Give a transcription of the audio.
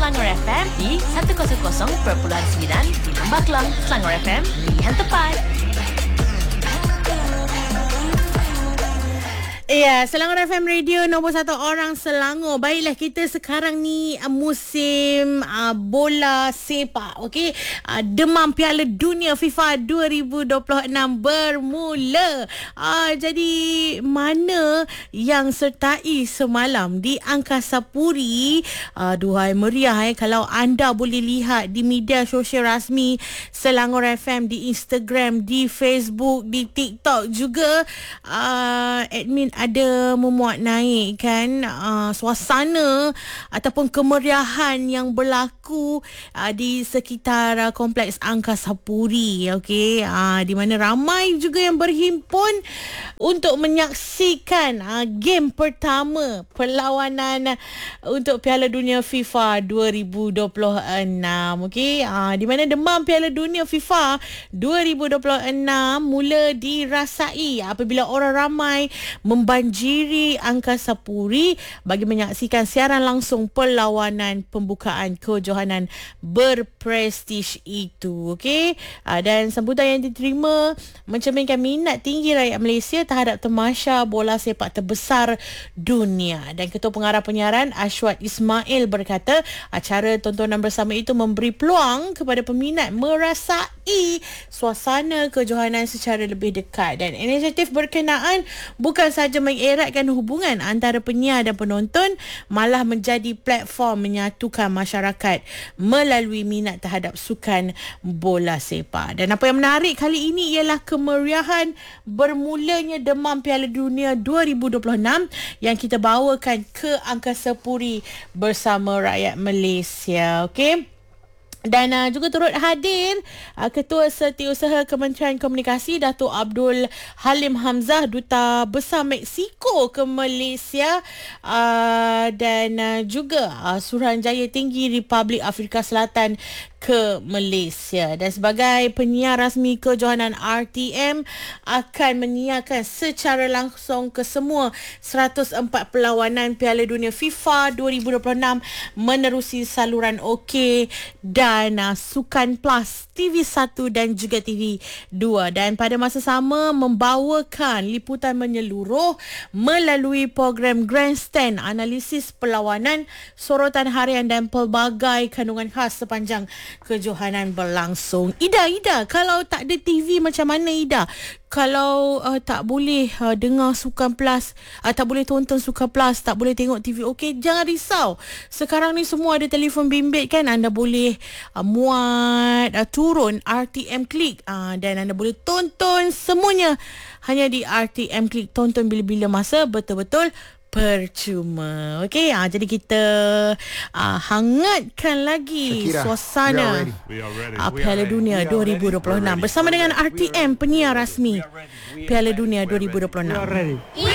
Selangor FM di 100.9 di Lembah Kelang. Selangor FM, pilihan tepat. Ya, Selangor FM Radio nombor 1 orang Selangor. Baiklah, kita sekarang ni musim bola sepak. Okey, demam Piala Dunia FIFA 2026 bermula. Jadi mana yang sertai semalam di Angkasa Puri? Duhai meriah kalau anda boleh lihat di media sosial rasmi Selangor FM, di Instagram, di Facebook, di TikTok juga. Admin ada memuat naik kan suasana ataupun kemeriahan yang berlaku di sekitar kompleks Angkasa Puri. Okey, di mana ramai juga yang berhimpun untuk menyaksikan game pertama perlawanan untuk Piala Dunia FIFA 2026. Okey, di mana demam Piala Dunia FIFA 2026 mula dirasai apabila orang ramai membanjiri Angkasa Puri bagi menyaksikan siaran langsung perlawanan pembukaan kejohanan berprestij itu. Okey, dan sambutan yang diterima mencerminkan minat tinggi rakyat Malaysia terhadap tamasya bola sepak terbesar dunia. Dan Ketua Pengarah Penyiaran Ashwat Ismail berkata, acara tontonan bersama itu memberi peluang kepada peminat merasai suasana kejohanan secara lebih dekat. Dan inisiatif berkenaan bukan sahaja mengeratkan hubungan antara penyiar dan penonton, malah menjadi platform menyatukan masyarakat melalui minat terhadap sukan bola sepak. Dan apa yang menarik kali ini ialah kemeriahan bermulanya demam Piala Dunia 2026 yang kita bawakan ke Angkasa Puri bersama rakyat Malaysia. Okey. Dan juga turut hadir Ketua Setiausaha Kementerian Komunikasi Datuk Abdul Halim Hamzah, Duta Besar Mexico ke Malaysia, dan juga Suruhanjaya Tinggi Republik Afrika Selatan ke Malaysia. Dan sebagai penyiar rasmi kejohanan, RTM akan menyiarkan secara langsung ke semua 104 perlawanan Piala Dunia FIFA 2026 menerusi saluran OK dan Sukan Plus TV1 dan juga TV2. Dan pada masa sama membawakan liputan menyeluruh melalui program Grandstand, analisis perlawanan, sorotan harian dan pelbagai kandungan khas sepanjang kejohanan berlangsung. Ida, kalau tak ada TV macam mana Ida? Kalau tak boleh dengar Sukan Plus, tak boleh tonton Sukan Plus, tak boleh tengok TV, okey, jangan risau. Sekarang ni semua ada telefon bimbit kan, anda boleh muat turun RTM Click, dan anda boleh tonton semuanya hanya di RTM Click. Tonton bila-bila masa, betul-betul percuma. Okey, jadi kita hangatkan lagi Shakira, suasana Piala Dunia 2026 bersama dengan RTM, penyiar rasmi Piala Dunia 2026.